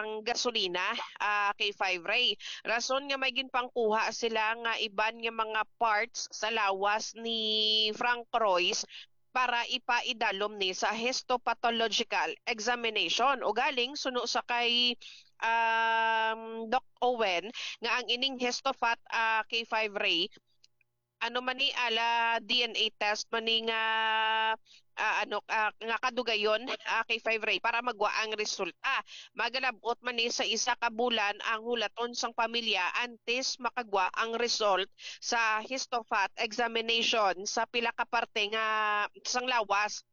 ang gasolina kay Five Ray. Rason nga may ginpangkuha sila nga iban nga mga parts sa lawas ni Frank Royce para ipaidalom ni sa histopathological examination. O galing suno sa kay Doc Owen nga ang ining histophat kay Five Ray ano man ni ala DNA test man ni nga nga kadugayon kay Five Ray para magwa ang resulta. Magalabot man ni sa isa ka bulan ang hulaton sang pamilya antes makagwa ang result sa histophat examination sa pila ka parte nga sang lawas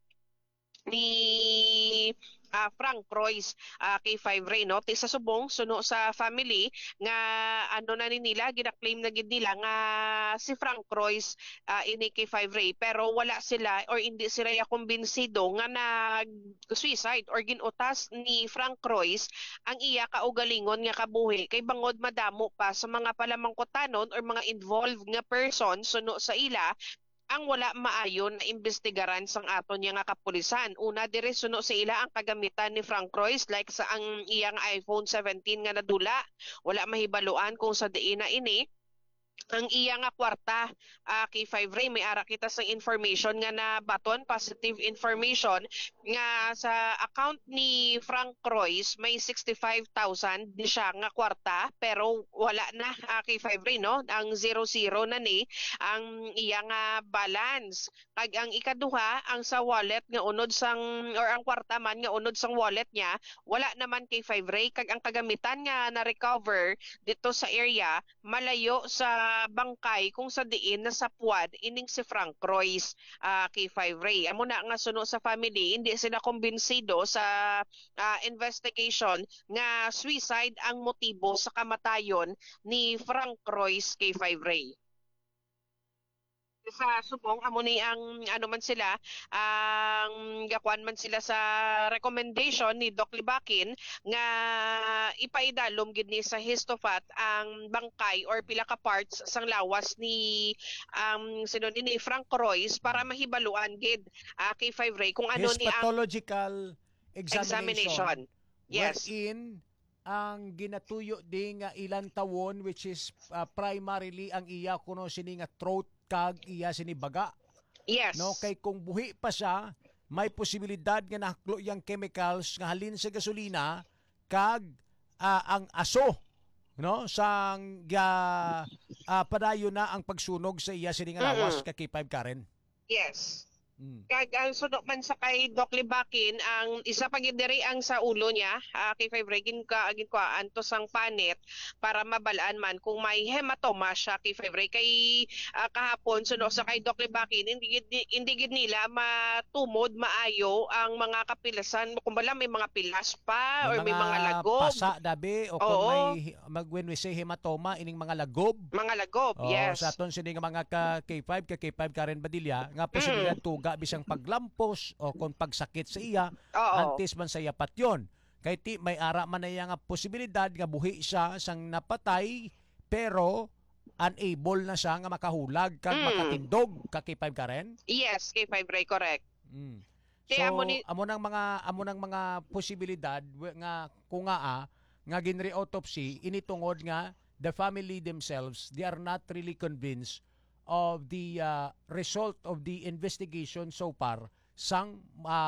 ni Frank Royce kay Five Ray no ti sa subong suno sa family nga ano na ni nila gina-claim na gid nila nga si Frank Royce ini kay Five Ray pero wala sila or hindi sila ya kumbinsido nga nag-suicide or ginutas ni Frank Royce ang iya kaugalingon nga kabuhi kay bangod madamo pa sa mga palamangkotanon or mga involved nga person suno sa ila ang wala maayon na imbestigaran sang aton niya nga kapulisan. Una dire suno sa ila ang kagamitan ni Frank Royce like sa ang iyang iPhone 17 nga nadula. Wala mahibaluan kung sa diin na ini ang iya nga kwarta kay Five Ray may ara kita sa information nga na baton positive information nga sa account ni Frank Royce may 65,000 di siya nga kwarta pero wala na kay Five Ray no ang 00 na ni ang iya nga balance kag ang ikaduha ang sa wallet nga unod sang or ang kwarta man nga unod sang wallet niya wala naman kay Five Ray kag ang kagamitan nga na recover dito sa area malayo sa bangkay kung sa diin na sa puwad ining si Frank Royce kay Five Ray. Amo na nga suno sa family, hindi sila kumbinsido sa investigation nga suicide ang motibo sa kamatayon ni Frank Royce kay Five Ray. Sa subong amo ni ang ano man sila ang gakuan man sila sa recommendation ni Doc Libakin nga ipaidalom gid ni sa histophat ang bangkay or pila ka parts sang lawas ni sino ni Frank Royce para mahibaluan gid kay Five Ray kung ano ni ang histopathological examination. Yes. Wherein ang ginatuyo di nga ilang tawon which is primarily ang iya kuno sini nga throat kag iya sini baga. Yes. No kay kung buhi pa siya may posibilidad nga nahaklo yang chemicals nga halin sa gasolina kag ang aso no sang padayon na ang pagsunog sa iya sini nga lawas kay K5 Karen. Yes. Kag ang sunod man sa kay Doc Libakin ang isa pa gid diri ang sa ulo niya kay Five Ray agin ko anto sang panit para mabalaan man kung may hematoma siya kay Five Ray kay kahapon sunod sa kay Doc Libakin hindi gid nila matumod maayo ang mga kapilasan kung bala may mga pilas pa or may mga lagob pasa dabi o kung may when we say hematoma ining mga lagob yes sa aton sini nga mga K5 K5 Karen Badilla nga posibilidad tuga bisang paglampos o kung pagsakit sa iya antes man sa iya patyon kay ti may ara man na nga posibilidad nga buhi siya sang napatay pero unable na siya nga makahulag kag makatindog ka K5 Karen. Yes kay Five Ray correct. So amo nang mga posibilidad nga kung nga ginre autopsy initungod nga the family themselves they are not really convinced of the result of the investigation so far sang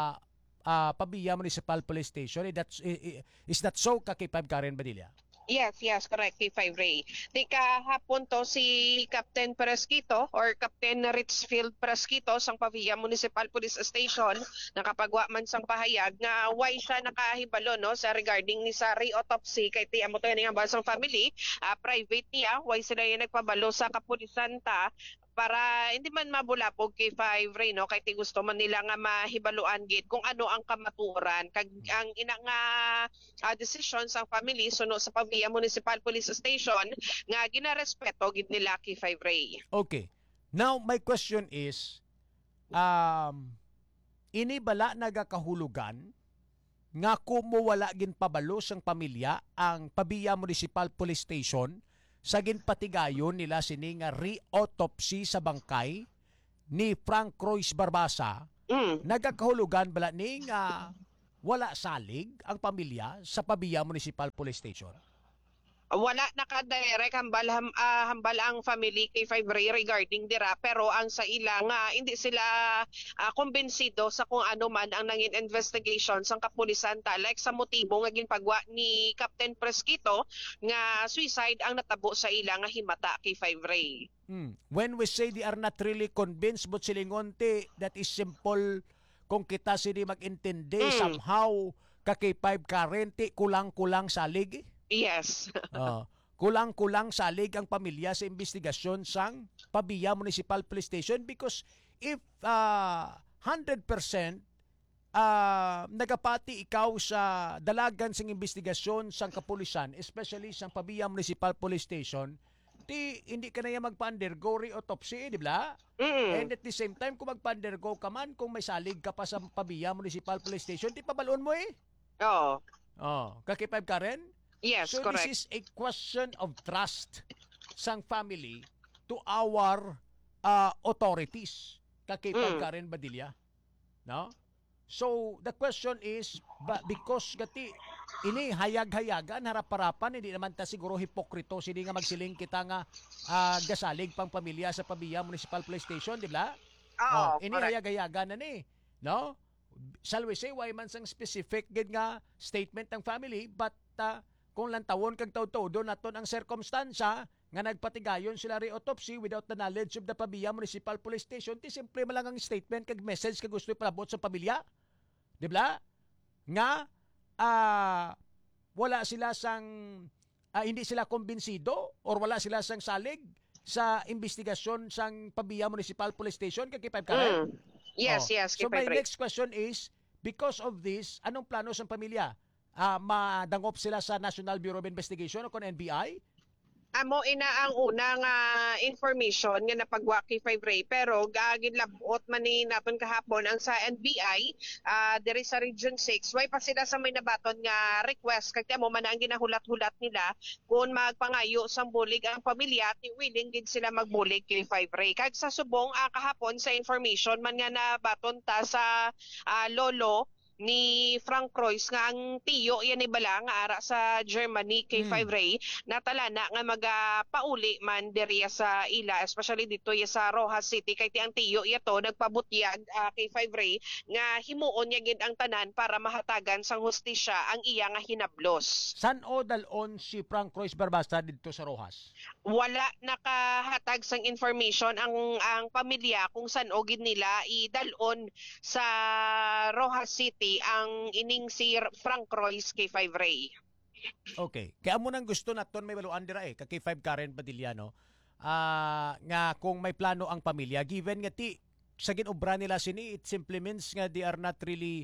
Pabia Municipal Police Station. Is that so ka K5 Karen Badilla? Yes, correct kay Five Ray. Di kahapon to si Captain Presquito or Captain Richfield Presquito sang Pavia Municipal Police Station nakapagwa man sang pahayag nga why siya nakahibalo no sa regarding ni sa re-autopsy kay ti amo to nga basang family private niya why sila yung nagpabalo sa kapulisan ta para hindi man mabulapog kay Five Ray no kay ti gusto man nila nga mahibaluan gid kung ano ang kamaturan kag ang ina nga decision sa family suno sa Pavia Municipal Police Station nga ginarespeto gid nila kay Five Ray. Okay. Now my question is ini bala nagakahulugan nga kumuwala gin pabalo sang pamilya ang Pavia Municipal Police Station sa ginpatigayon nila sini nga re-autopsy sa bangkay ni Frank Royce Barbasa nagakahulugan bala ni nga wala salig ang pamilya sa Pabia Municipal Police Station? Wala naka-direct hambal ang family kay Five Ray regarding dira, pero ang sa ila nga hindi sila kumbinsido sa kung ano man ang nangin investigation sang kapulisan ta, like sa motibo nga ginpagwa ni Captain Presquito nga suicide ang natabo sa ila nga himata kay Five Ray. When we say they are not really convinced, but silingonte, that is simple. Kung kita sini mag-intindi, somehow, kakay-5 karente, kulang-kulang salig. Yes. Kulang-kulang salig ang pamilya sa investigasyon sang Pabia Municipal Police Station, because if 100% nagapati ikaw sa dalagan sang investigasyon sang kapulisan, especially sang Pabia Municipal Police Station, hindi ka na yung magpa-undergo re-autopsy, di ba? And at the same time, kung magpa-undergo ka man, kung may salig ka pa sa Pabia Municipal Police Station, di pabalon mo eh. Oo. Kakipag ka rin? Yes, so correct. This is a question of trust sang family to our authorities. Kakipag ka rin, Badilla? No? So the question is, because gati ini hayag-hayagan, harap-harapan, hindi naman ta siguro hipokrito, sini nga magsiling kita nga gasalig pang pamilya sa Pabia Municipal Police Station, di ba? Oo, ini hayag-hayagan na ni, no? Shall we say, why man sang specific gid nga statement ng family, but kung lantawon kag taw-todo naton ang circumstansya nga nagpatigayon sila re-autopsy without the knowledge of the Pabia Municipal Police Station, ti simple man lang ang statement kag message kag gusto ipalabot sa pamilya. Di ba? Nga wala sila sang hindi sila kumbinsido or wala sila sang salig sa investigasyon sang Pabia Municipal Police Station kag kay Karen. Yes, yes. So my next question is, because of this, anong plano sa pamilya? Madangop sila sa National Bureau of Investigation o kon NBI? Amo ina ang unang information nga napagwa kay Five Ray, pero ginlabot man ni naton kahapon ang sa NBI diri sa Region 6, way pa sila sa may nabaton nga request kay mo man ang ginahulat-hulat nila kung magpangayo sang bulig ang pamilya, ti willing gid sila magbulig kay Five Ray. Kag sa subong kahapon sa information man nga nabaton ta sa lolo ni Frank Croix nga ang tiyo yan ibala nga ara sa Germany kay Five Ray, natalana nga magapauli man diriya sa ila, especially dito sa Rojas City, kay ti ang tiyo yato nagpabutyag kay Five Ray nga himuon niya gid ang tanan para mahatagan sang hustisya ang iya nga hinablos. San o dalon si Frank Croix Barbasta dito sa Rojas? Wala nakahatag sang information ang pamilya kung san o gid nila idalon sa Rojas City ang ining si Frank Croix kay Five Ray. Okay. Kaya mo nang gusto naton may baluan dira kay Five Karen Padilla, no? Nga kung may plano ang pamilya, given nga ti sa ginobra nila sini, it simply means nga they are not really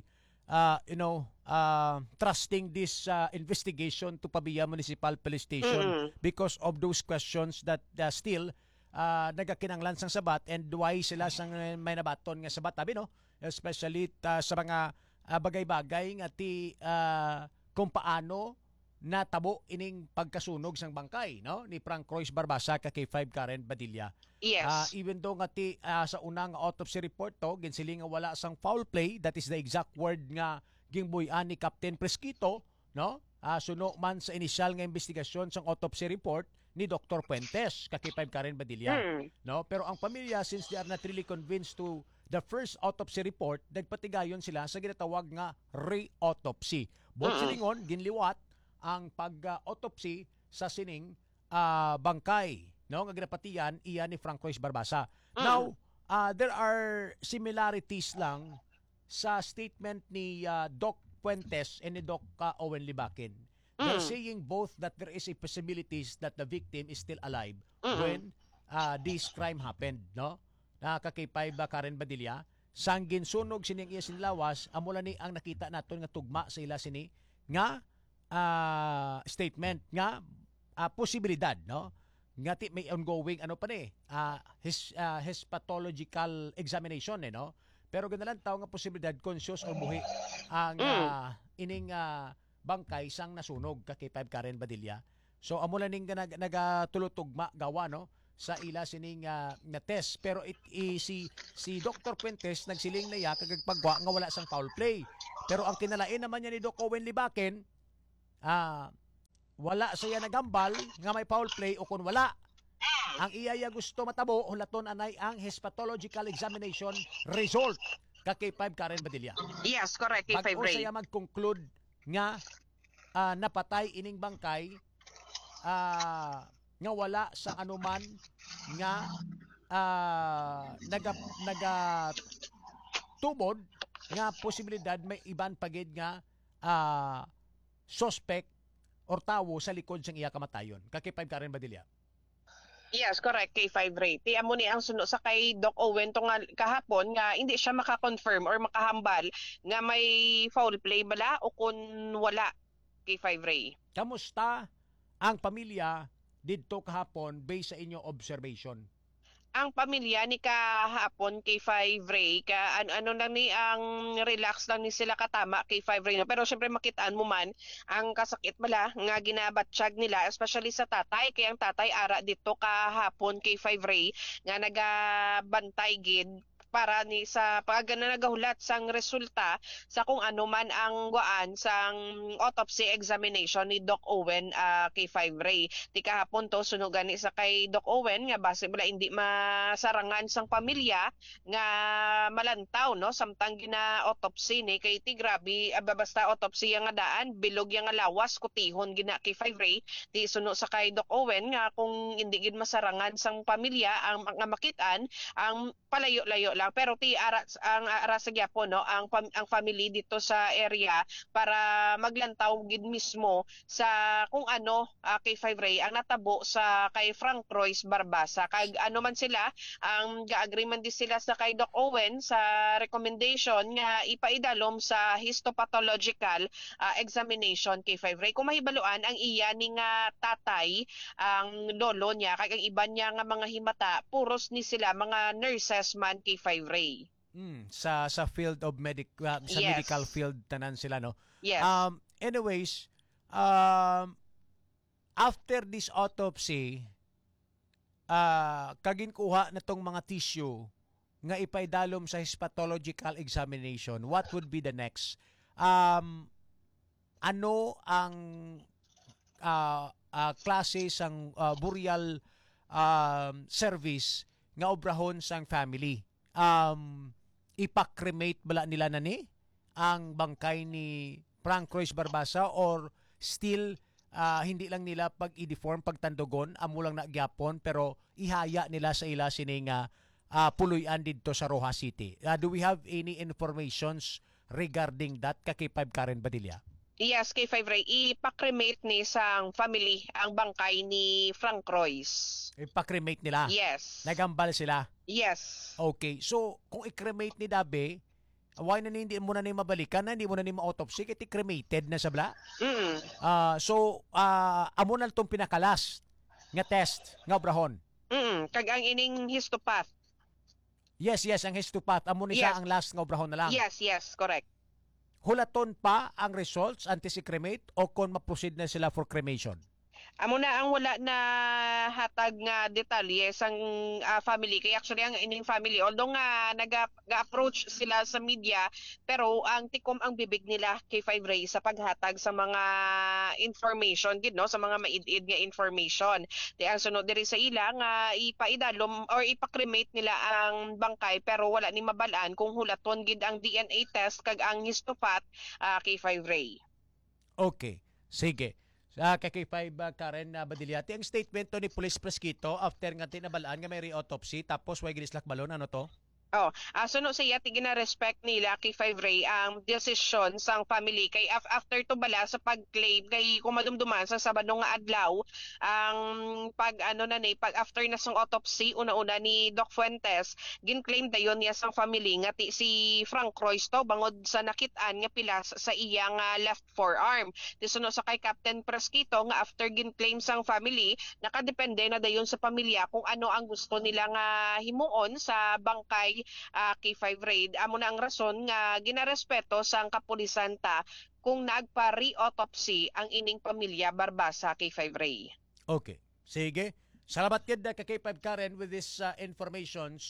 trusting this investigation to Pabia Municipal Police Station because of those questions that still nagakinanglan sang sabat, and why sila sang may nabaton nga sabat, tabi, no? Especially sa mga bagay-bagay nga ti kung paano natabo ining pagkasunog sang bangkay, no, ni Frank Croix Barbasa kay Five Karen Padilla. Yes. Even though nga ti sa unang autopsy report to ginsiling nga wala sang foul play, that is the exact word nga gingbuy-an ni Captain Presquito, no? Suno man sa initial nga investigasyon sang autopsy report ni Dr. Puentes kay Five Karen Padilla, no? Pero ang pamilya, since they are not really convinced to the first autopsy report, nagpatigayon sila sa ginatawag nga re-autopsy. Silingon, ginliwat ang pag-autopsy sa sining bangkay, no, nga ginapatiyan iya ni Frank Croix Barbasa. Now, there are similarities lang sa statement ni Doc Puentes and ni Doc Owen Libakin. They're saying both that there is a possibilities that the victim is still alive when this crime happened, no? Nakakipay ba Karen Badilla, sang ginsunog sining iya sinlawas, amula ni ang nakita naton nga tugma sa ila sini nga statement nga posibilidad, no, nga ti may ongoing ano pa ni his pathological examination, no, pero ganalan taw nga posibilidad conscious or buhi ang ining bangkay sang nasunog kay Five Karen Badilla. So amula ning nagatulutugma gawa, no, sa ila sining na test, pero si Dr. Puentes nagsiling na ya kagagpagwa nga wala sang foul play. Pero ang kinalain naman niya ni Doc Owen Libaken, wala siya nagambal nga may foul play o kung wala. Ang iyaya gusto matabo, hulaton anay ang histological examination result ka K5 Karen Badilla. Yes, correct, K5 Bago Ray. siya mag-conclude nga napatay ining bangkay, nga wala sa anuman nga tubod nga posibilidad may iban pagid nga suspect or tawo sa likod sang iya kamatayon. Ka K5 Karen Badilla. Yes, correct, K5 Ray. Ti amo ni ang suno sa kay Doc Owen to nga kahapon nga hindi siya maka-confirm or makahambal nga may foul play bala o kun wala, K5 Ray. Kamusta ang pamilya didto kahapon based sa inyong observation? Ang pamilya ni kahapon kay Five Ray ano lang ni ang relax lang ni sila katama kay Five Ray no? Pero syempre makitaan mo man ang kasakit bala nga ginabatsyag nila especially sa tatay kay ang tatay ara dito kahapon kay Five Ray nga nagabantay gid para ni sa pag nagahulat sang resulta sa kung ano man ang guan sang autopsy examination ni Doc Owen kay Five Ray. Ti kahapon to sunugan ni sa kay Doc Owen nga base bala hindi masarangan sang pamilya nga malantaw no samtang gina autopsy ni kay ti grabe basta autopsy nga daan bilog nga lawas kutihon gina kay Five Ray ti suno sa kay Doc Owen nga kung hindi gid masarangan sang pamilya ang makitaan ang palayo-layo lang pero ti ara sa gyapon no ang family dito sa area para maglantaw gid mismo sa kung ano kay Five Ray ang natabo sa kay Frank Royce Barbasa kag ano man sila ang ga-agreement din sila sa kay Doc Owen sa recommendation nga ipaidalom sa histopathological examination kay Five Ray kung mahibaluan ang iya ni nga tatay ang lolo niya kag ang iban niya nga mga himata puros ni sila mga nurses man kay Five Ray. Sa field of sa Yes. medical field tanan sila no. Yes. Anyways, after this autopsy, kaginkuha na tong mga tissue nga ipaidalom sa histopathological examination, what would be the next? Ano ang klase sang burial service nga obrahon sang family? Ipakremate bala nila na ni ang bangkay ni Frank Royce Barbasa or still hindi lang nila pag i-deform pagtandugon amo lang nagyapon pero ihaya nila sa ila sini nga puluyan didto sa Rojas City. Do we have any informations regarding that kay 5 Karen Badilla? Yes, kay Five Ray, ipakremate ni sang family ang bangkay ni Frank Royce. Ipakremate nila? Yes. Nagambal sila? Yes. Okay. So, kung i-cremate ni Dabe, why na hindi mo na ni mabalikan na, hindi mo na ni ma-autopsy, kaya cremated na sa bla? So, amo na itong pinakalas nga test, nga obrahon. Kag ang ining histopath. Yes, ang histopath. Amo ni siya ang last nga obrahon na lang. Yes, correct. Hulaton pa ang results antes i-cremate o kung ma-proceed na sila for cremation? Amo na ang wala na hatag nga detalye sang family kay actually ang ining family although nga nag-approach sila sa media pero ang tikom ang bibig nila kay Five Ray sa paghatag sa mga information gid no sa mga maid-id nga information. Di ang sunod diri sa ila nga ipaidalom or ipakremate nila ang bangkay pero wala ni mabalaan kung hulaton gid ang DNA test kag ang histopath kay Five Ray. Okay. Sige. Kay 5 Karen Badiliati, ang statement to ni Police Presquito after nga tinabalaan nga may re-autopsy tapos way ginislak balon ano to? Suno sa iya gina-respect nila kay Five Ray ang decision sang family kay after to bala sa pag-claim kay kumadumduman sa Sabado nga adlaw ang pag after na sang autopsy una-una ni Doc Fuentes gin-claim dayon niya sang family nga si Frank Royce to bangod sa nakit-an nga pilas sa iya nga left forearm. Di suno sa kay Captain Presquito nga after gin-claim sang family nakadepende na dayon sa pamilya kung ano ang gusto nila nga himuon sa bangkay kay Five Ray. Amo na ang rason nga ginarespeto sang kapulisan ta kung nagpa-re-autopsy ang ining pamilya Barbasa kay Five Ray. Okay. Sige. Salamat gid kay 5 Karen with this informations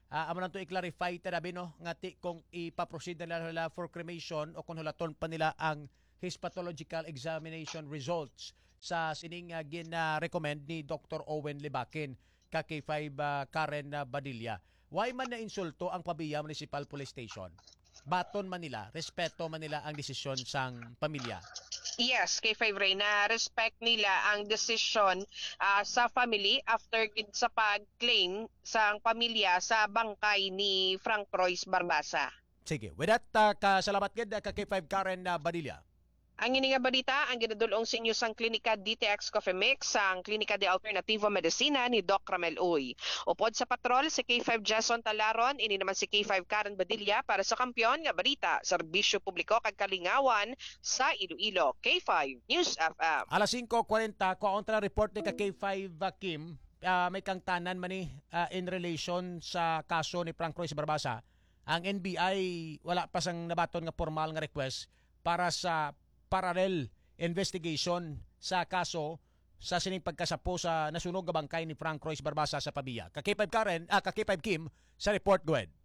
amo lang to i-clarify tarabi no nga kung ipaproceed na nila for cremation o kung hulaton pa nila ang histopathological examination results sa sining gina-recommend ni Dr. Owen Libakin ka K5 Karen Badilla. Why man na insulto ang Pabia Municipal Police Station? Baton man nila, respeto man nila ang desisyon sang pamilya. Yes, kay Five Ray, na respect nila ang desisyon sa family after sa pag-claim sa pamilya sa bangkay ni Frank Royce Barbasa. Sige, with that, kasalamat gid ka K5 Karen Badilla. Ang ini nga balita ang ginadulong sa inyo sang Klinika DTX Coffee Mix sang Klinika de Alternativo Medicina ni Doc Ramel Uy. Upod sa patrol si K5 Jason Talaron, ini naman si K5 Karen Badilla para sa Kampiyon nga balita, serbisyo publiko kag kalingawan sa Iloilo. K5 News FM. Alas 5:40 kontra report ni ka K5 Kim, may kang tanan man ni in relation sa kaso ni Frank Royce Barbasa. Ang NBI wala pa sang nabaton nga formal nga request para sa parallel investigation sa kaso sa sining pagkasapo sa nasunog nga bangkay ni Frank Royce Barbasa sa Pabia. Ka-K5 Kim sa report, go ahead.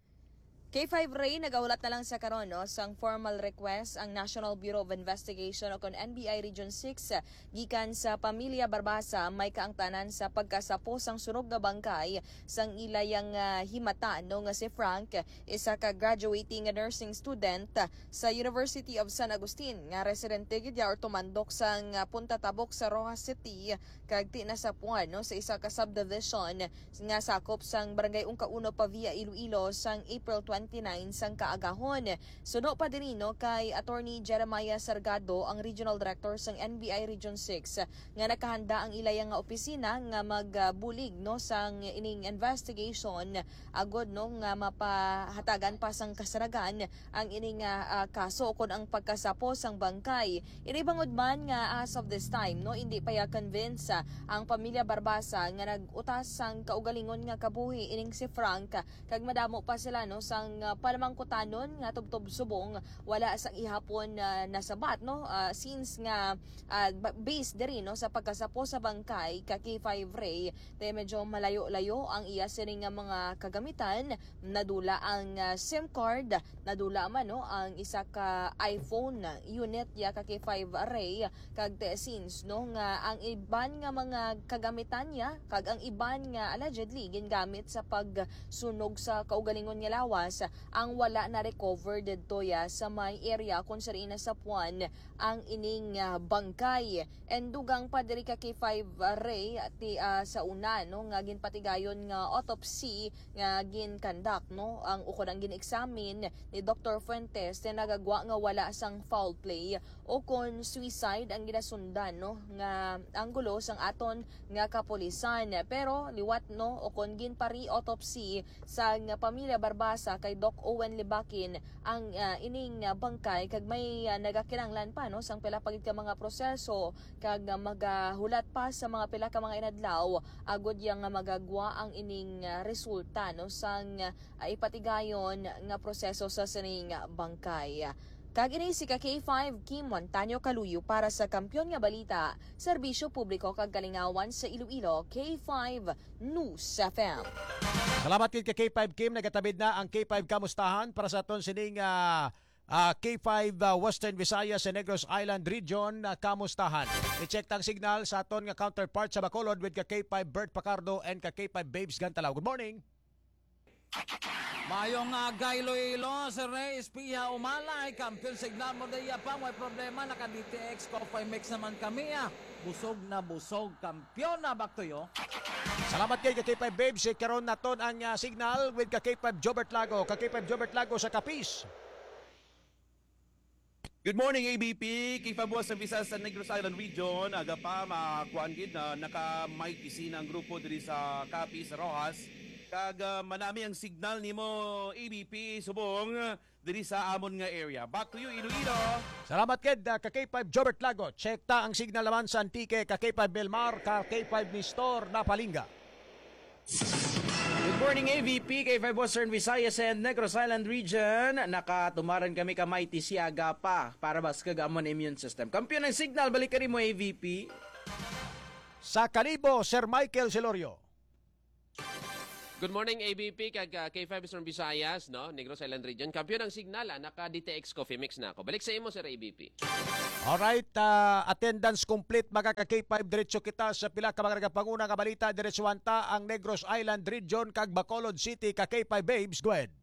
K5 Ray, nagahulat na lang sa karon no, sang formal request ang National Bureau of Investigation o kon NBI Region 6 gikan sa pamilya Barbasa may kaangtanan sa pagkasapo sang sunog nga bangkay sang ilayang himata no nga si Frank, isa ka graduating nursing student sa University of San Agustin nga residente gid or tumandok sang Punta Tabok sa Rojas City kag tinasapuan no sa isa ka subdivision nga sakop sang Barangay Ungka 1 Pavia Iloilo sang April 29 sang kaagahon. Suno pa din no kay Attorney Jeremiah Sargado, ang Regional Director sang NBI Region 6 nga nakahanda ang ilayang nga opisina nga magbulig no sang ining investigation agod no nga mapahatagan pa sang kasaragan ang ining kaso kon ang pagkasapo sang bangkay. Inibangod man nga as of this time no hindi pa ya convince ang pamilya Barbasa nga nagutas sang kaugalingon nga kabuhi ining si Frank kag madamo pa sila no sang palamangkutanon nga tubtob subong wala sang ihapon nasabat no since nga based diri no sa pagkasapo sa bangkay ka K5 Ray tay medyo malayo-layo ang iya sining nga mga kagamitan, nadula ang SIM card, nadula man no ang isa ka iPhone unit ya ka K5 Ray kag since no nga ang iban nga mga kagamitan niya kag ang iban nga allegedly gingamit sa pagsunog sa kaugalingon nga lawas ang wala na recover didto ya sa may area kung saan inasapuan ang ining bangkay. And dugang pa diri ka K5 Ray sa una no nga ginpatigayon nga autopsy nga ginkandak no ang ukod ang gin-examine ni Dr. Fuentes na nagagwa nga wala sang foul play o kon suicide ang ginasundan no nga anggulo sang aton nga kapulisan. Pero liwat no o kon ginpari autopsy sa nga pamilya Barbasa kay Doc Owen Libakin ang ining bangkay kag may nagakinanglan pa no sang pila pagid ka mga proseso kag magahulat pa sa mga pila ka mga inadlaw agod yang magagwa ang ining resulta no sang ipatigayon nga proseso sa sining bangkay. Kag ini si K5 Kim Montaño Kaluyo para sa Kampiyon nga Balita, serbisyo publiko kag kalingawan sa Iloilo, K5 News FM. Salamat kay K5 Kim, nagatabid na ang K5 Kamustahan para sa aton sining K5 Western Visayas and Negros Island Region Kamustahan. I-check tang signal sa aton nga counterpart sa Bacolod with K5 Bert Pacardo and K5 Babes Gantalaw. Good morning. Mayong Gaylo-ilo, Sir Reyes, Pia Umalay, Kampiyon Signal mo daya pa, may problema, naka-DTX, Coffee Mix naman kami busog na busog, kampiyon na baktoyo. Salamat kay K5 Babes, karon naton ang signal with K5 Jobert Lago, K5 Jobert Lago sa Capiz. Good morning, ABP. Kifabuas sa Visayas sa Negros Island Region. Aga pa, makakuan gid na naka-mic ang grupo diri sa Capiz, Rojas. Kag manami ang signal nimo ABP subong diri sa amon nga area. Back to you, Iloilo. Salamat ked K5 Jobert Lago. Check ta ang signal naman sa Antique, K5 Belmar, K5 Nistor Napalinga. Good morning AVP, K5 Western Visayas and Negros Island Region. Nakatumaran kami kamay tisiaga pa para bas kagamon immune system. Kampiyon ng signal, balik ka rin mo AVP. Sa Kalibo, Sir Michael Celorio. Good morning, ABP, kag K5 Eastern Visayas, no? Negros Island Region. Kampiyon ng Signal, naka-DTX Coffee Mix na ako. Balik sa imo, Sir ABP. Alright, attendance complete mga ka-K5. Diretso kita sa pila ka mga nagapanguna nga balita. Diretso anta ang Negros Island Region kag Bacolod City ka-K5 Babes. Go ahead.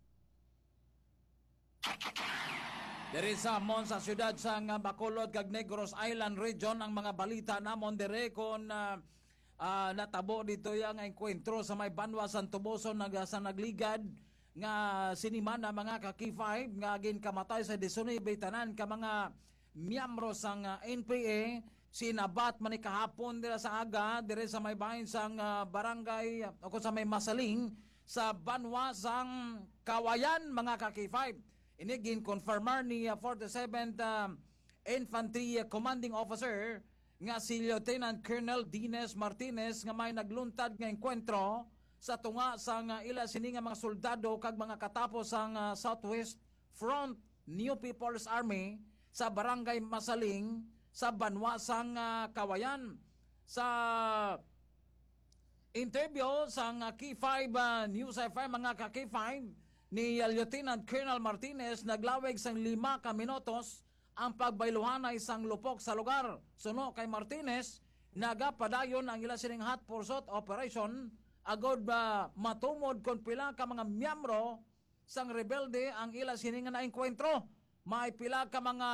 Diri sa mon sa syudad sa Bacolod kag Negros Island Region ang mga balita namon dire kon natabo dito yang enkwentro sa may Banwa Santo Boso sa nagligad nga sinimana mga ka-K5 nga ginkamatay sa 19 tanan ka mga miyembro sang NPA sinabat man kahapon dira sa aga dire sa may bahin sang barangay o sa may Masaling sa Banwa sang Kawayan mga ka-K5. Ini gin-confirmar ni 47th Infantry Commanding Officer nga si Lieutenant Colonel Dines Martinez nga may nagluntad nga enkwentro sa tunga sa ila sini nga mga soldado kag mga katapos ang Southwest Front New People's Army sa Barangay Masaling sa Banwa sang Kawayan. Sa interview sang K5 News FM mga ka-K5 ni Lieutenant Colonel Martinez naglawig sang 5 ka minutos ang pagbayluhanay sang lupok sa lugar. Suno kay Martinez, nagapadayon ang ila sining hot pursuit operation agod ba matumod kon pila ka mga miyembro sang rebelde ang ila sining na enkwentro. May pila ka mga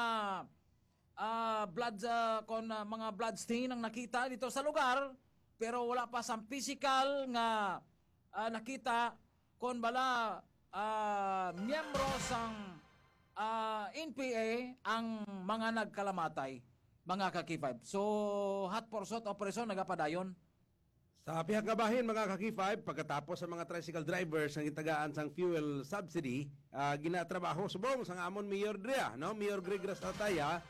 mga bloodstain ang nakita dito sa lugar pero wala pa sang physical nga nakita kon bala miyembro sang NPA ang mga nagkalamatay, mga ka-K5. So, hot pursuit operation nagapadayon. Sa pihak nga bahin mga ka-K5, pagkatapos sa mga tricycle drivers ang itagaan sang fuel subsidy, ginatrabaho subong sang amon Mayor Drea, no? Mayor Greg Rastataya,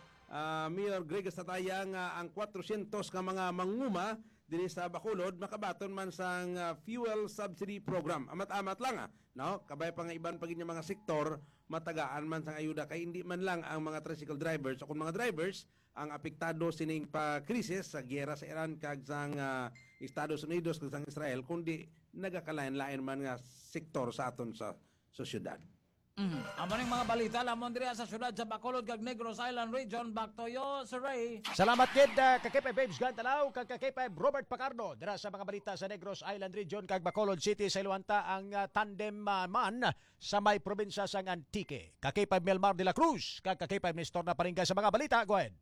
nga ang 400 ka mga manguma dinhi sa Bacolod makabaton man sang fuel subsidy program. Amat-amat lang no? Kabay pa nga iban pag mga sektor matagaan man sang ayuda kay hindi man lang ang mga tricycle drivers o kung mga drivers ang apektado sining pa-krisis sa giyera sa Iran kag sang Estados Unidos kag sang Israel kundi nagakalain-lain man nga sektor sa aton sa syudad. Amo ning mga balita lamon diri sa syudad sa Bacolod kag Negros Island Region. Back to you, Sir Ray. Salamat kid ka-K5 Babes Gantalaw kag ka-K5 Robert Pacardo dira sa mga balita sa Negros Island Region kag Bacolod City sa Iluanta ang tandem man sa may probinsya sang Antique. Ka-K5 Melmar de la Cruz kag ka-K5 Nestor na Paringga sa mga balita. Go ahead.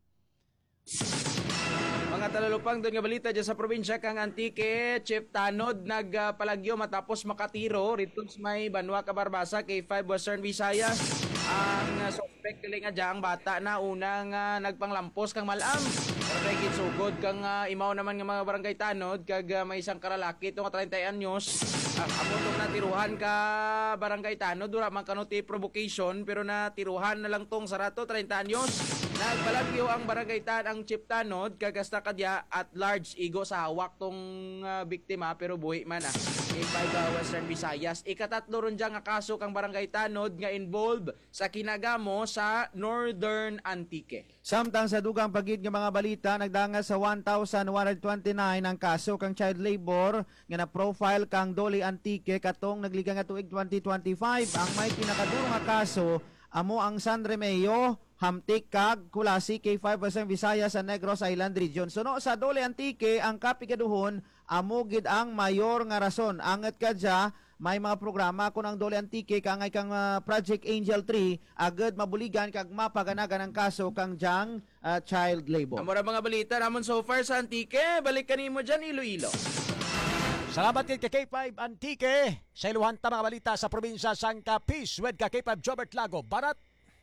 Mga talalupang doon nga balita dyan sa probinsya kang Antique, Chief Tanod nagpalagyo matapos makatiro rito sa may Banwa Cabarbasa, K5 Western Visayas. Ang suspect kili nga dyan bata na unang nagpanglampos kang malam. Pero may gitsugod kang imaw naman nga mga barangay Tanod kag may isang karalaki ito nga 30 anyos. Amotong natiruhan ka barangay Tanod dura man kanuti provocation pero natiruhan na lang tong sarato 30 anyos. Nagbalagyo ang barangay ang Chief Tanod kagasta kadya at large igo sa hawak tong biktima pero buhi man K5 Western Visayas. Ikatatlo ron dyan nga kaso kang barangay Tanod nga involved sa kinagamo sa Northern Antique. Samtang sa dugang pagid nga mga balita nagdanga sa 1,129 ang kaso kang child labor nga na-profile kang Doli Antique katong nagliga nga tuig 2025. Ang may pinakaduro nga kaso amo ang San Remeo, Hamtik kag Kulasi K5 Western Visayas sa Negros Island Region. Suno sa Dole Antique ang kapikaduhon amo gid ang mayor nga rason. Angat kadya may mga programa kun ang Dole Antique kangay kang Project Angel 3 agad mabuligan kag mapaganagan ang kaso kang jang child labor. Amo ra mga balita namon so far sa Antique. Balik kanimo diyan Iloilo. Salamat kay K5 Antique sa Iluhanta mga balita sa probinsya sang Capiz with K5 Jobert Lago. Barat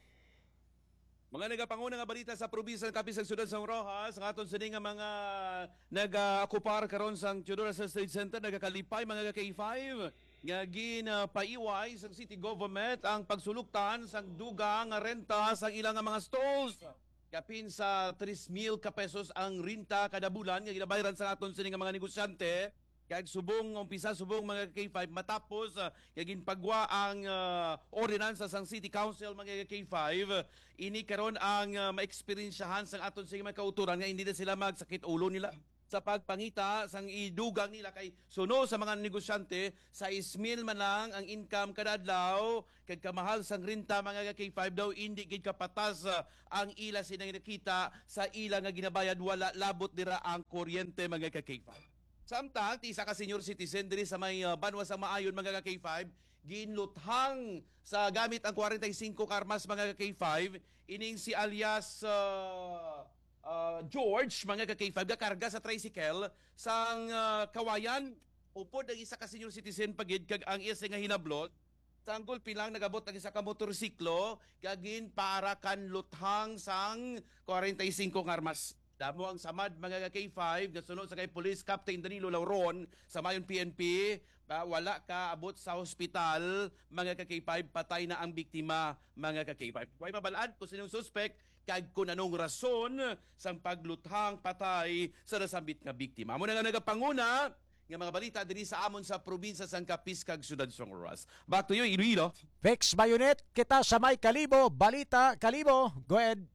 Mga nagapanguna nga balita sa probinsya ng Capiz sa Ciudad San Rojas, ang aton sini nga mga nag-akupar karon sang Teodoro State Center nagakalipay mga K5 nga ginapaiway sa city government ang pagsuluktan sang dugang nga renta sang ilang mga stalls. Kapin sa 3,000 ka pesos ang renta kada bulan nga ginabayaran sa aton sini nga mga negosyante. Kag umpisa subong mga K5 matapos ginpagwa ang ordinansa sang City Council mga K5 ini karon ang maeksperiensyahan sang aton sa mga kauturan nga hindi na sila magsakit ulo nila sa pagpangita sang idugang nila kay suno sa mga negosyante sa ismil man lang ang income kada adlaw kay kamahal sang renta mga K5 daw hindi gid kapatas ang ila sinang nakita sa ila nga ginabayad wala labot dira ang kuryente mga K5. Samtang isa ka senior citizen diri sa may banwa sa maayon mga K5 ginluthang sa gamit ang 45 karmas mga K5 ining si alias George, mga ka-K5, gakarga sa tricycle sang kawayan. Upod ang isa ka senior citizen pagid kag ang isa nga hinablot. Tanggol pilang nagabot ang isa ka motorsiklo kagin para kan luthang sang 45 armas. Damo ang samad mga ka-K5 gasunod sa kay Police Captain Danilo Lauron sa mayon PNP. Wala ka abot sa hospital mga ka-K5, patay na ang biktima mga ka-K5. Way mabalaan kung sinong suspect kag kung anong rason sang pagluthang patay sa nasambit nga biktima. Amo na nga nagapanguna nga mga balita diri sa amon sa probinsya sang Capiz kag Ciudad Songoras. Back to you, Iloilo. Fix Bayonet, kita sa may Kalibo, balita Kalibo. Go ahead.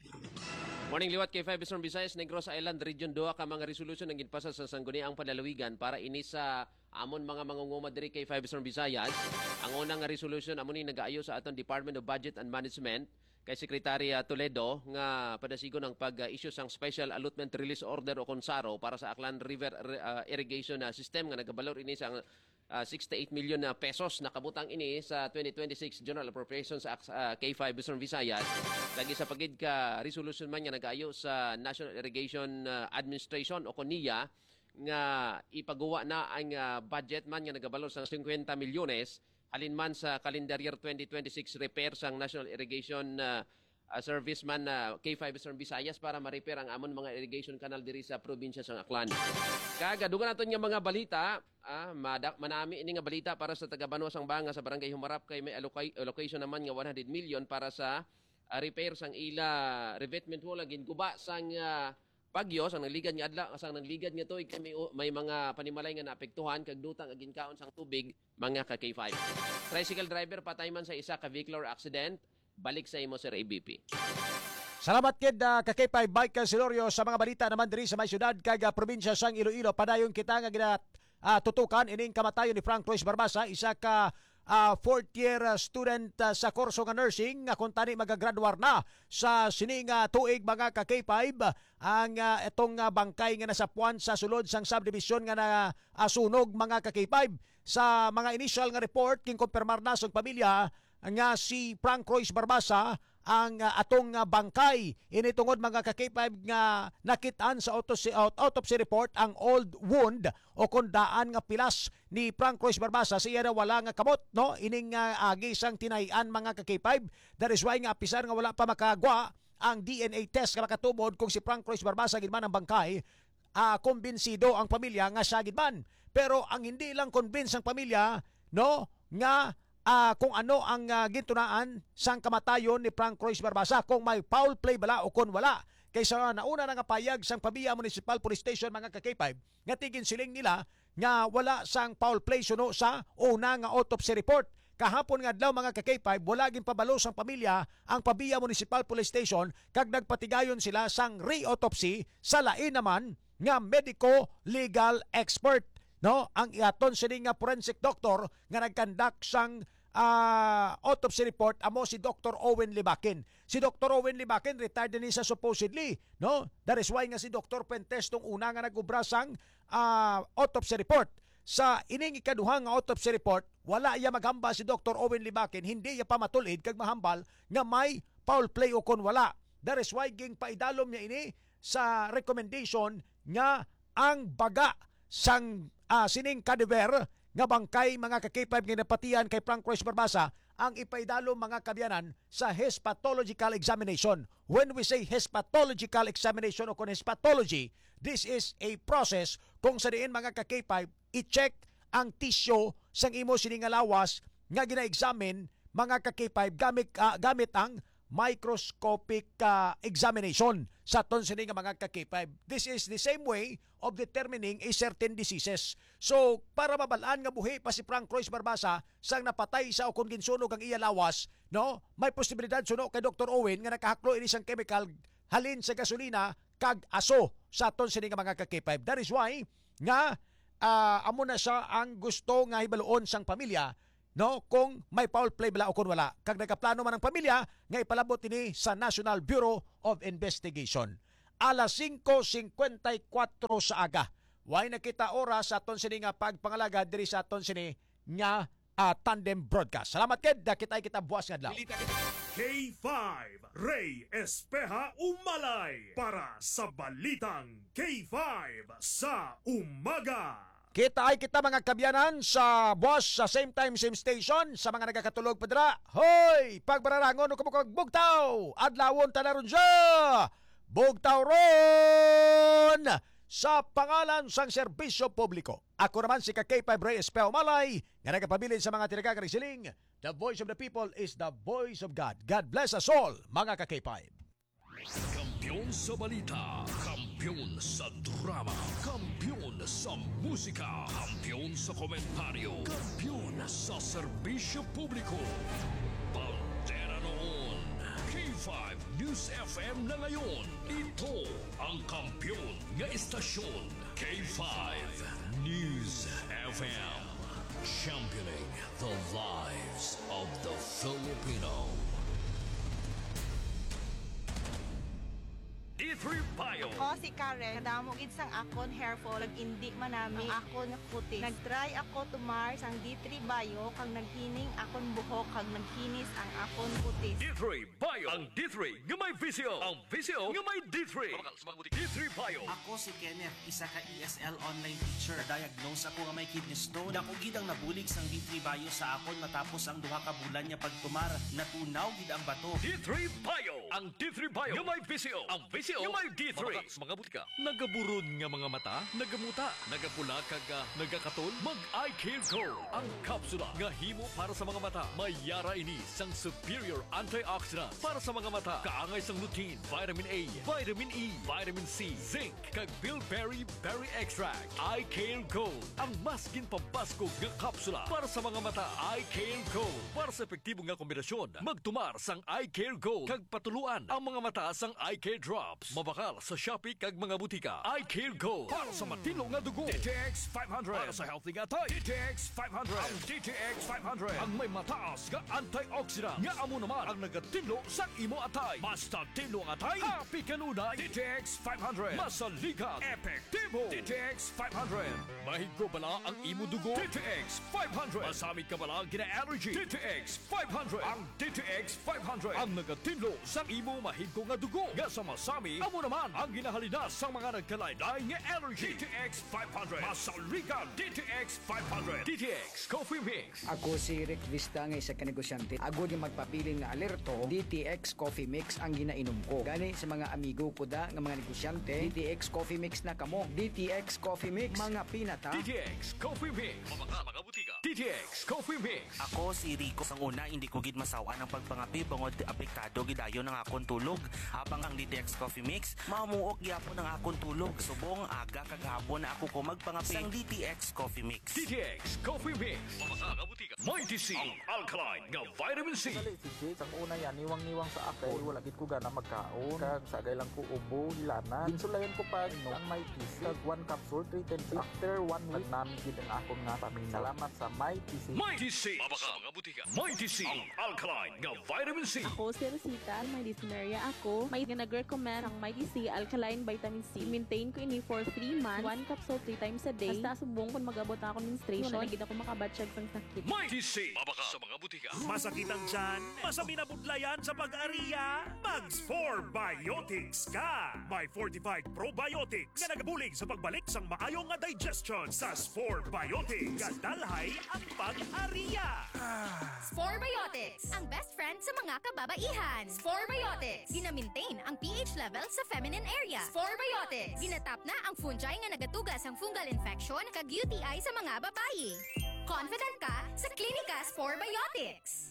Morning liwat kay 5 Eastern Visayas, Negros Island Region 2 ka mga resolution ang ginpasa sa sangguniang panlalawigan para ini sa amon mga mangunguma diri kay 5 Eastern Visayas. Ang unang resolution amo ni nagaayo sa aton Department of Budget and Management kay Secretary Toledo nga padasigon ang pag-issue sang Special Allotment Release Order o KONSARO para sa Aklan River Irrigation System nga nagabalor ini sa 68 million pesos na kabutang ini sa 2026 General Appropriations Act K5 Eastern Visayas. Lagi sa pagid ka resolution man nga nagaayo sa National Irrigation Administration o KONIA nga ipagawa na ang budget man nga nagabalor sa 50 milyones halin man sa calendar year 2026 repair sang National Irrigation Service man K5 Eastern Visayas para ma-repair ang amon mga irrigation canal diri sa probinsya sang Aklan. Kagadugan naton nga mga balita, manami ini nga balita para sa taga Banwa sang Banga sa Barangay Humarap kay may allocation naman nga 100 million para sa repair sang ila revetment wall ginguba sang bagyo sang nagligad nga adla sang nagligad nga tuig kay may mga panimalay nga naapektuhan kag dutang agin kaon sang tubig mga ka K5. Tricycle driver patay man sa isa ka vehicular accident. Balik sa imo Sir ABP. Salamat kid ka K5 Bike Silorio sa mga balita naman diri sa may syudad kag probinsya sang Iloilo. Padayon kita nga tutukan ining kamatayon ni Frank Royce Barbasa, isa ka fourth year student sa kurso nga nursing nga kung tani magagraduar na sa sining tuig mga ka K5 ang itong bangkay nga nasapuan sa sulod sang subdivision nga nasunog mga ka K5. Sa mga initial nga report king kumpirmar na sa pamilya nga si Frank Royce Barbasa ang atong bangkay. Initungod mga ka-K5 nga nakitaan sa autopsy report ang old wound o kundaan nga pilas ni Frank Royce Barbasa. Siya na wala nga kamot, no? Ining agi sang tinayan mga ka-K5. That is why nga apisar nga wala pa makagwa ang DNA test nga makatubod kung si Frank Royce Barbasa gidman ang bangkay. Kumbinsido ang pamilya nga siya gidman. Pero ang hindi lang convince ang pamilya, no, nga kung ano ang gintunaan sang kamatayon ni Frank Royce Barbasa, kung may foul play bala o kung wala. Kaysa nauna na nga payag sang Pabia Municipal Police Station mga ka-K5 nga tigin siling nila nga wala sang foul play suno sa una nga autopsy report. Kahapon nga adlaw mga ka-K5 wala gin pabalo sang pamilya ang Pabia Municipal Police Station kag nagpatigayon sila sang re-autopsy sa lain naman nga medico legal expert, no, ang iaton sining nga forensic doctor nga nagkandak sang autopsy report amo si Dr. Owen Libakin. Si Dr. Owen Libakin retired din sa supposedly, no? That is why nga si Dr. Pentes tong una nga nagubra sang autopsy report. Sa ining ikaduhang nga autopsy report, wala iya maghamba si Dr. Owen Libakin, hindi iya pamatulid kag mahambal nga may foul play o kon wala. That is why ging paidalom niya ini sa recommendation nga ang baga sang sining cadaver nga bangkay mga ka-K5 nga napatian kay Frank Royce Barbasa ang ipaidalo mga kabyanan sa histological examination. When we say histological examination o kung histology, this is a process kung sa diin mga ka-K5 i-check ang tissue sang imo sining lawas nga gina-examine mga ka-K5 gamit ang microscopic examination sa ton sining mga ka-K5. This is the same way of determining a certain diseases. So, para mabalaan nga buhi pa si Frank Royce Barbasa sang napatay sa o kung ginsunog ang iya lawas, no? May posibilidad suno kay Dr. Owen nga nakahaklo ini sang chemical halin sa gasolina kag aso sa aton sini nga mga ka-K5. That is why nga amo na siya ang gusto nga hibaluon sang pamilya, no, kung may foul play bala o kung wala. Kag nagkaplano man ang pamilya nga ipalabot ini sa National Bureau of Investigation. Alas 5:54 sa aga. Way nakita oras sa aton sini nga pagpangalaga diri sa aton sini nga tandem broadcast. Salamat ked, kita buwas nga adlaw. K5 Ray Espeja Umalay para sa Balitang K5 sa umaga. Kita mga kabyanan sa boss sa same time, same station. Sa mga nagkakatulog padra, hoy! Pagbararangon o kumukag bugtaw! Adlawon tanaron siya! Bugtaw ron! Sa pangalan sang serbisyo publiko. Ako naman si K5 Ray Espeja Umalay, nga nagapabilin sa mga tinagagari siling. The voice of the people is the voice of God. God bless us all, mga ka-K5. Kampiyon sa balita, kampiyon sa drama, kampiyon sa musika, kampiyon sa komentaryo, kampiyon sa serbisyo publiko. Bandera noon, K5 News FM na ngayon. Ito ang kampiyon nga istasyon, K5 News FM. Championing the lives of the Filipino. D3 Bio. Ako si Karen, kadamo gid sang akon hair fall, indi manami ang akon puti. Nagtry ako tumar sang D3 Bio kang naghining akon buhok kang naghinis ang akon puti. D3 Bio. Ang D3 nga may visyo. Ang visyo nga may D3. D3 Bio. Ako si Kenneth, isa ka ESL online teacher. Diagnose ako nga may kidney stone. Dako gid ang nabulig sang D3 Bio sa akon matapos ang duha ka bulan nga pagtumar. Natunaw gid ang bato. D3 Bio. Ang D3 Bio nga may visyo. Ang visyo nga may D3. Mga butika. Nagaburon nga mga mata, nagamuta, nagapula kag nagakatol. Mag-eye care Gold. Ang kapsula nga himo para sa mga mata. May yara ini sang superior antioxidant para sa mga mata. Kaangay sang lutein, vitamin A, vitamin E, vitamin C, zinc, kag bilberry berry extract. Eye Care Gold. Ang mas ginpabaskog nga kapsula para sa mga mata. Eye Care Gold. Para sa epektibo nga kombinasyon, magtumar sang Eye Care Gold kag patuluan ang mga mata sang Eye Care Drops. Mabakal sa Shopee kag mga butika. Eye Care Gold. Para sa matino nga dugo. DTX 500. Para sa healthy nga tay. DTX 500. Ang DTX 500. Ang may mataas nga antioxidant. Nga amo naman ang nagatinlo sa imo atay. Basta tinlo ang atay. Happy kanunay. DTX 500. Masaligan. Epektibo. DTX 500. Mahigo bala ang imo dugo. DTX 500. Masamit ka bala gina-allergy. DTX 500. Ang DTX 500. Ang nagatinlo sa imo mahigo nga dugo. Nga sa masami, amo naman ang ginahalinas sa mga nagkalaylay nga allergy. DTX 500. Masaligan. DTX 500. DTX Coffee Mix. Ako si Rick Vista nga isa ka negosyante. Agod yung magpapiling nga alerto, DTX Coffee Mix ang ginainom ko. Gani sa mga amigo ko da nga mga negosyante, DTX Coffee Mix na kamo. DTX Coffee Mix, mga pinata. DTX Coffee Mix. Mga butika. DTX Coffee Mix. Ako si Rico. Sang una, hindi ko gid masawa ng pagpangapi bangod apektado gidayon ng akon tulog. Habang ang DTX Coffee Mix, mamuok gyapon ang akon tulog. Subong aga kagahapon na ako ko magpangapi sang DTX Coffee Mix. DTX Coffee Mix. Mga butika. Mighty C. Ang alkaline nga vitamin C. Ang una yan, niwang-niwang sa akin. Wala gid ko gana magkaon. Kag sagay lang ko ubo, hilana. Insulayan ko pa ang Mighty C. Kag 1 capsule, 3 times. After 1 week, namin gid ang akong nga pamilya. Salamat sa Mighty C. Mighty C. Mga butika. Mighty C. Ang alkaline nga vitamin C. Ako si Rosita, may dyspnea ako. May nag-recommend ang Mighty C Alkaline Vitamin C. Maintain ko ini for 3 months. 1 capsule 3 times a day. Basta subong kung mag-abot ako menstruation. Nagid ako makabatsyag sang sakit. Mighty C. Mabaka sa mga butika. Masakitan dyan, masami na budlayan sa pag-ariya, Mags 4 Biotics ka. May fortified probiotics nga nagabulig sa pagbalik sang maayong nga digestion sa Spore Biotics. Kadalhay ang pag-ariya. Spore Biotics, ang best friend sa mga kababaihan. Spore Biotics, gina-maintain ang pH level sa feminine area. Spore Biotics, ginatap na ang fungi nga nagatugas ang fungal infection kag UTI sa mga babae. Confident ka sa Klinika Spore Biotics.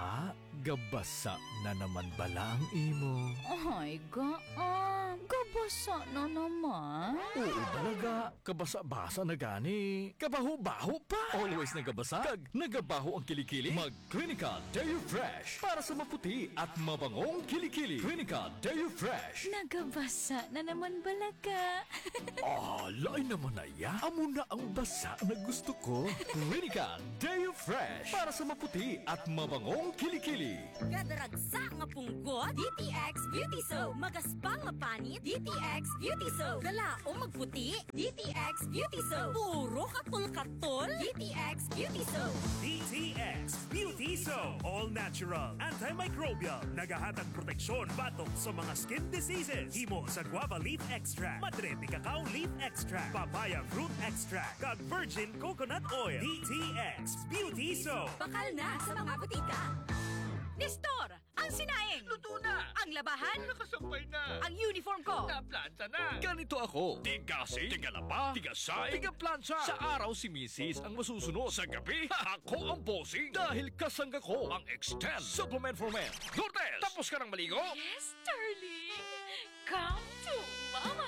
Gabasa na naman bala ang imo. Ay, gabasa na naman. Oo, talaga. kabasa-basa na gani. Kabaho-baho pa. Always nagabasa, kag nagabaho ang kilikili. Mag Clinica Deo Fresh para sa maputi at mabangong kilikili. Clinica Deo Fresh. Nagabasa na naman balaga. Lain naman na ya. Amo na ang basa na gusto ko. Clinica Deo Fresh para sa maputi at mabangong kilikili. Gadaragsa nga punggot, DTX Beauty Soap. Magaspang nga panit, DTX Beauty Soap. Dala o magputi, DTX Beauty Soap. Puro katol-katol, DTX Beauty Soap. DTX Beauty Soap. All natural, antimicrobial, nagahatag proteksyon batok sa mga skin diseases. Himo sa guava leaf extract, madre de cacao leaf extract, papaya fruit extract, kag virgin coconut oil. DTX Beauty Soap. Bakal na sa mga butika. Nestor, ang sinaing. Luto na. Ang labahan. Nakasampay na. Ang uniform ko. Naplansa na. Ganito ako. Tigasi, tigalaba, tigasay, tigaplansa. Sa araw si Mrs. ang masusunod. Sa gabi, ako ang bossing. Dahil kasangga ko ang Extend Supplement for Men. Lourdes, tapos ka ng maligo? Yes, darling. Come to mama.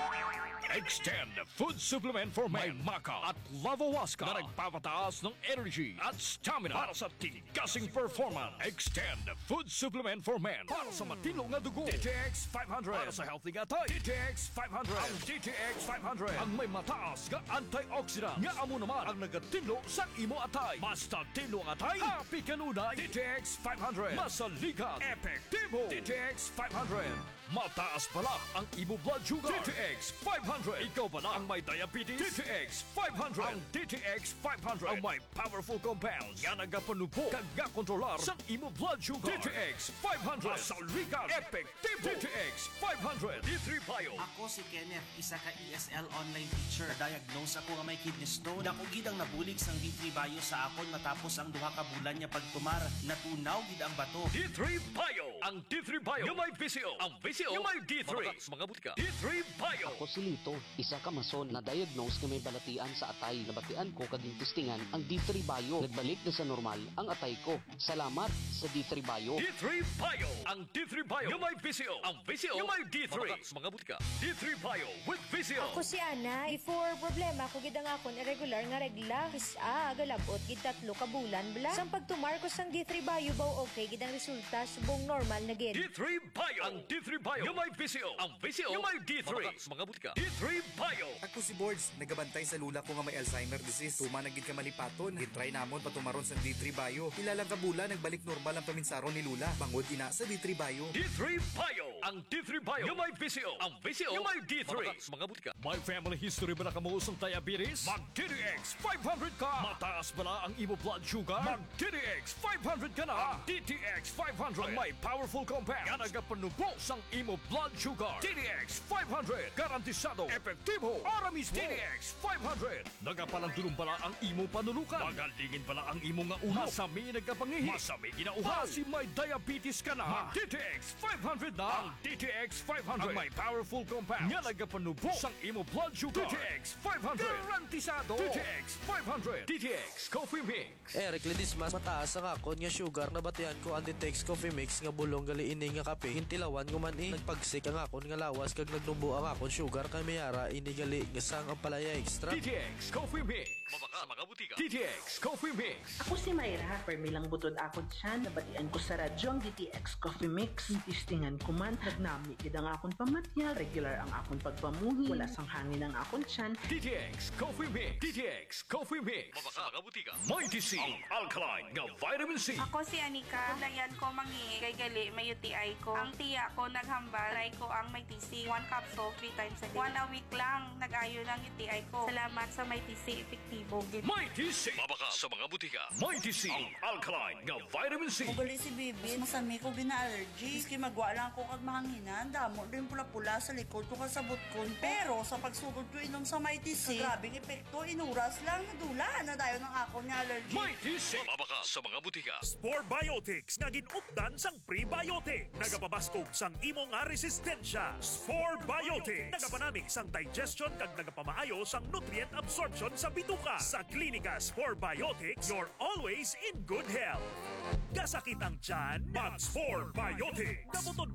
Extend Food Supplement for Men. May Maca at Lavawaska na nagpapataas ng energy at stamina para sa tigasing performance. Extend Food Supplement for Men para sa matilong na dugo. DTX 500 para sa healthy gatay. DTX 500. Ang DTX 500 ang may mataas nga antioxidant nga amo naman ang nagatinlo sa imo atay. Basta tinlo ang atay, happy kanunay. DTX 500 masaligat, epektibo. DTX 500 mataas pala ang imo blood sugar. DTX 500. Ikaw pala ang may diabetes. DTX 500. Ang DTX 500 ang may powerful compounds nga nagapanupo kag kontrolar sa imo blood sugar. DTX 500 masaligat, epektibo. DTX 500. D3 Bio. Ako si Kenneth, isa ka ESL online teacher. Diagnose ako nga may kidney stone. Ako gid ang nabulig sang D3 Bio sa akon matapos ang duha ka bulan niya pagtumar. Natunaw gid ang bato. D3 Bio. Ang D3 Bio yung may VCO. Ang VCO yung may D3. Mga butika. D3 Bio. Ako si Lito, isa ka mason na diagnose nga may balatian sa atay. Nabatian ko kaging testingan ang D3 Bio. Nagbalik na sa normal ang atay ko. Salamat sa D3 Bio. D3 Bio. Ang D3 Bio yung may VCO. Ang VCO yung may D3. Mga butika. D3 Bio with VCO. Ako si Ana. Before problema ko gid ang akon irregular nga regla. Isa galabot gid 3 ka bulan bla. Sang pagtumar ko sang D3 Bio baw okay gid ang resulta subong normal na gid. D3 Bio. Ang D3 Bio yung may VCO. Ang VCO yung may D3. Mga butika. D3 Bio. Ako si Boards, nagabantay sa lula ko nga may Alzheimer disease. Tuma na gid ka malipaton. Gitry namon patumaron sa D3 Bio. Ilalang kabula nagbalik normal ang paminsaron ni Lula. Bangod ina sa D3 Bio. D3 Bio. Ang D3 Bio yung may VCO. Ang VCO yung may D3. Mga butika. May family history ba na kamuusong diabetes? Mag DTX 500 ka. Mataas ba na ang imo blood sugar? Mag DTX 500 ka na. DTX 500 ang may powerful compound nga nagapanubo sang imo blood sugar. DTX 500 garantisado, epektibo, aramis. DTX 500 nagapalandulong pala ang imo panulukan. Magalingin pala ang imo nga ulo. Masami nagkapangihi. Masami ginauhaw. Kasi may diabetes ka na. Mag DTX 500 na. Ang DTX 500 ang may powerful compound nga nagapanubo sang imo blood sugar. DTX 500 garantisado. DTX 500. DTX Coffee Mix. Eric Ledismas, mataas ang akon nga sugar na batian ko ang DTX Coffee Mix nga bulong gali ini nga kape. Hintilawan ko man nagpagsik ang akon nga lawas kag nagnubo ang akon sugar kay mayara ini gali nga sang ang palaya extra. DTX Coffee Mix. Mabaka sa mga butika. DTX Coffee Mix. Ako si Mayra, permilang butod akon siya, nabatian ko sa radyo ang DTX Coffee Mix. Tistingan ko man, nagnami gid ang akon pamatya, regular ang akon pagpamuhi, wala sang hangin ang akon tiyan. DTX Coffee Mix. DTX Coffee Mix. Mabaka sa mga butika. Mighty C. Ang alkaline nga vitamin C. Ako si Anika, dayan ko mangi kay gali may UTI ko. Ang tiya ko naghambal, try ko ang may TC, 1 capsule 3 times a day. 1 a week lang, nag-ayo ng UTI ko. Salamat sa may TC, epektibo gid. Mighty C. Mabaka sa mga butika. Mighty C. Ang alkaline nga vitamin C. Mugali si Bibi, masami ko gina-allergy. Iski magwa lang ko kag mahanginan, damo rin pula-pula sa likod ko kasabot ko. Pero sa pagsugod ko inom sa Mighty C, grabing epekto, inuras lang, nadula na dayo ng ako ni allergy. Mighty C. Mabaka sa mga butika. Spore Biotics nga ginupdan sang prebiotic. Nagapabaskog sang imo nga resistensya. Spore Biotics. Nagapanamig sang digestion kag nagapamaayo sang nutrient absorption sa bituka. Sa klinika Spore Biotics, you're always in good health. Gasakit ang tiyan, mag Spore Biotics. Kabutod-butod ang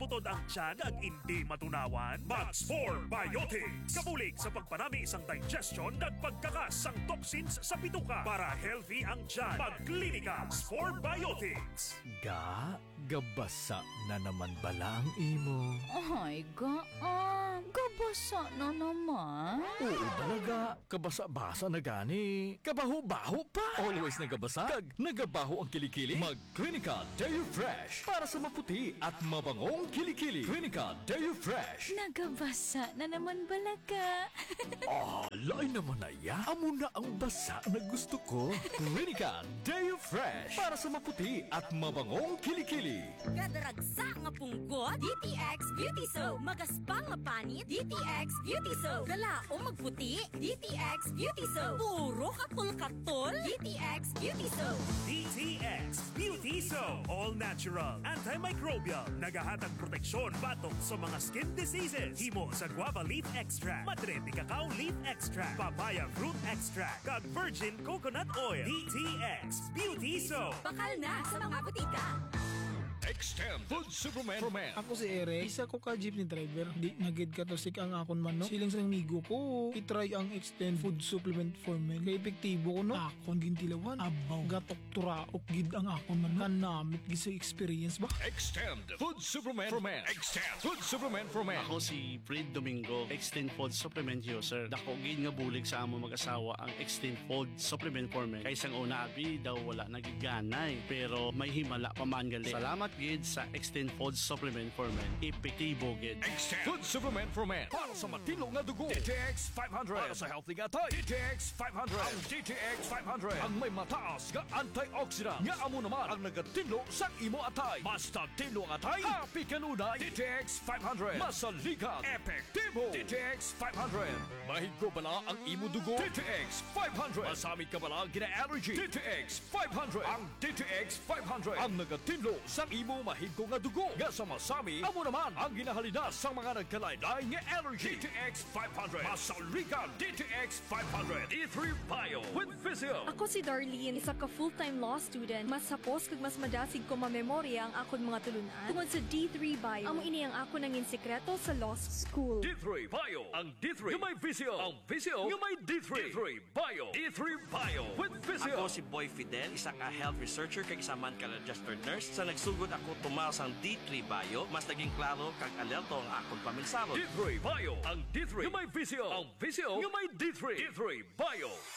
tiyan ag hindi matunawan. Max 4 Biotics. Kabulig sa pagpanami isang digestion at pagkakas ang toxins sa bituka para healthy ang tiyan. Magklinika 4 Biotics. Gabasa na naman bala ang imo. Ay, gabasa na naman. Oo talaga, kabasa-basa na gani. Kabaho-baho pa. Always nagabasa, kag nagabaho ang kilikili. Mag-Clinica Deo Fresh para sa maputi at mabangong kilikili. Clinica Deo Fresh. Nagabasa na naman balaga. Lain naman na ya. Amo na ang basa na gusto ko. Clinica Deo Fresh para sa maputi at mabangong kilikili. Kadaragsa nga punggot, DTX Beauty Soap. Magaspang mapanit, DTX Beauty Soap. Galaong magputi, DTX Beauty Soap. Puro katol-katol, DTX Beauty Soap. DTX Beauty Soap. All natural, antimicrobial, nagahatag proteksyon batok sa mga skin diseases. Himo sa guava leaf extract, madre de cacao leaf extract, papaya fruit extract, kag virgin coconut oil. DTX Beauty Soap. Bakal na sa mga butika. Extend Food Superman for Men. Ako si Eric, isa ko ka jeepney driver. Di nagid ka to sik ang akon man no. Siling sa migo ko, itry ang Extend Food Supplement for Men. Kay epektibo ko no. Akon gintilawan, abaw, gatok turaok gid ang akon man no. Kanamit gid sa experience ba? Extend Food Supplement for Men. Extend Food Supplement for Men. Ako si Fred Domingo, Extend Food Supplement user. Dako gid nga bulig sa amo mag-asawa ang Extend Food Supplement for Men. Kaysang una abi daw wala nagiganay, pero may himala pa man gali. Salamat gid sa Extend Food Supplement for Men. Epektibo gid. Extend Food Supplement for Men. Para sa matino nga dugo. DTX 500. Para sa healthy nga tayo. DTX 500. Ang DTX 500. Ang may mataas nga antioxidant. Nga amo naman ang nagatinlo sa imo atay. Basta tinlo ang atay, happy kanunay. DTX 500. Masaligan. Epektibo. DTX 500. Mahigko bala ang imo dugo. DTX 500. Masami ka bala gina-allergy. DTX 500. Ang DTX 500. Ang nagatinlo sa imo mahigko nga dugo. Nga sa masami, amo naman ang ginahalinas sa mga nagkalaylay nga allergy. DTX 500. Masaligan. DTX 500. D3 Bio with Physio. Ako si Darlene, isa ka full-time law student. Mas sapos kag mas madasig ko mamemorya ang akon mga tulunan. Tungod sa D3 Bio, amo ini ang ako nangin sekreto sa law school. D3 Bio. Ang D3 nga may Physio. Ang Physio nga may D3. D3 Bio. D3 Bio with Physio. Ako si Boy Fidel, isa ka health researcher kag isa man ka registered nurse. Sa nagsugod ako tumaas ang D3 Bio, mas naging klaro kag alerto ang akong paminsalo. D3 Bio. Ang D3 nga may Physio. Ang Physio nga may D3. D3 Bio.